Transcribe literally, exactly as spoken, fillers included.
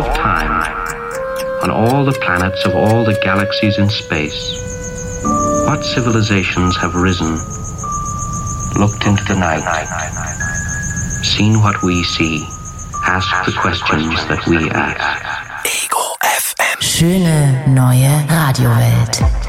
of time, on all the planets of all the galaxies in space, what civilizations have risen, looked into the night, seen what we see, asked the questions that we ask. Ego F M. Schöne neue Radiowelt.